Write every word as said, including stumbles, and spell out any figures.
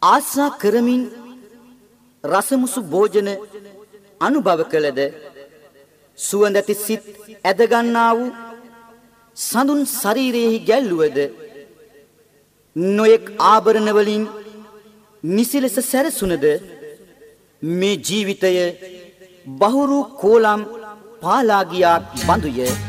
ආසා කරමින් රසමුසු භෝජන අනුභව කළද සුවඳ ඇති සිත් ඇදගන්නා වූ සඳුන් ශරීරයෙහි ගැල්ලුවද නොයෙක් ආභරණ වලින් නිසි ලෙස සැරසුනද මේ ජීවිතය බහුරු කෝලම් පාලා ගියා බඳුය.